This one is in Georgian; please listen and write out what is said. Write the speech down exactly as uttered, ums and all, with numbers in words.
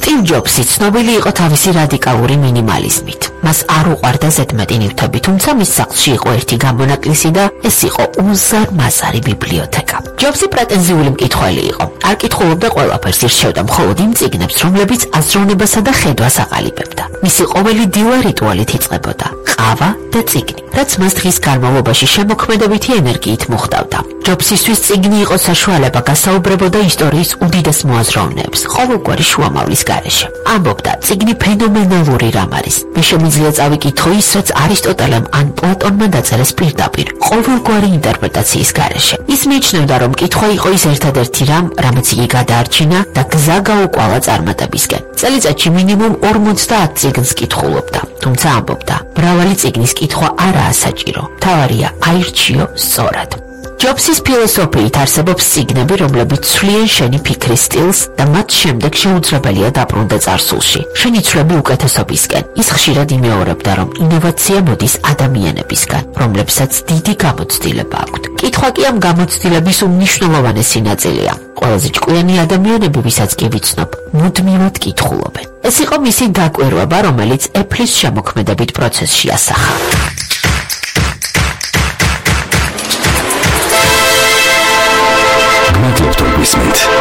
სტივ ჯობსი ცნობილი იყო თავისი რადიკალური მინიმალიზმით. მას არ უყვარდა ზედმეტი ნივთები, თუმცა მის სახლში იყო ერთი გამონაკლისი და ეს იყო უზარმაზარი ბიბლიოთეკა. ჯობსი პრეტენზიული მკითხველი იყო. არ კითხულობდა ყველაფერს, ირჩევდა მხოლოდ იმ წიგნებს, რომლებიც აზროვნებასა და ხედვას აყალიბებდა. მისი ყოველი დილა რიტუალით იწყებოდა: ყავა და წიგნი, რაც მას დღის განმავლობაში შემოქმედებითი ენერგიით მოხდავდა. ჯობსისთვის წიგნი იყო საშუალება გასაუბრებოდა ისტორიის უდიდეს მოაზროვნეებს, ყოველგვარი შუამავლის გარეშე. ამბობდა, წიგნი ფენომენალური რამ არის. მე შემიძლია წავიკითხო ის, რაც არისტოტელემ ან პლატონმა დაწერეს პირდაპირ, ყოველგვარი ინტერპრეტაციის გარეშე. ის მიიჩნევდა, რომ კითხვა იყო ის ერთადერთი რამ, რამაც იგი გადაარჩინა და გზა გაუყვალა წარმატებისკენ. წელიწადში მინიმუმ ორმოცდაათ წიგნს კითხულობდა, თუმცა ამბობდა, მრავალი წიგნის კითხვა არაა საჭირო, მთავარია აირჩიო სწორად. ჯობსის ფილოსოფიით არსებობს წიგნები, რომლებიც ცვლიან შენი ფიქრის სტილს და მათ შემდეგ შეუძლებელია დაბრუნდე წარსულში, შენი ცვლები უკეთესობისკენ. ის ხშირად იმეორებდა, რომ ინოვაცია მოდის ადამიანებისგან, რომლებსაც დიდი გამოცდილება აქვთ. კითხვა კი ამ გამოცდილების უმნიშვნელოვანესი ნაწილია. ყველაზე ჭკვიანი ადამიანები, ვისაც კი ვიცნობ, მუდმივად კითხულობენ. ეს იყო მისი დაკვირვება, რომელიც ეფლის შემოქმედებით პროცესში ასახა. Laptop Basement.